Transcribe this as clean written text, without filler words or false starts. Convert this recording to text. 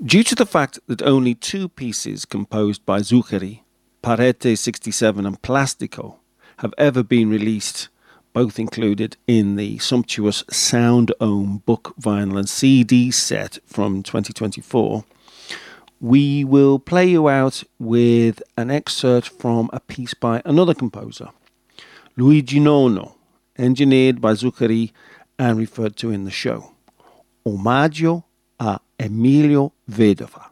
Due to the fact that only two pieces composed by Zuccheri, Parete 67 and Plastico, have ever been released, both included in the sumptuous Sound Ohm book, vinyl and CD set from 2024, we will play you out with an excerpt from a piece by another composer, Luigi Nono, engineered by Zuccheri and referred to in the show, Omaggio a Emilio Vedova.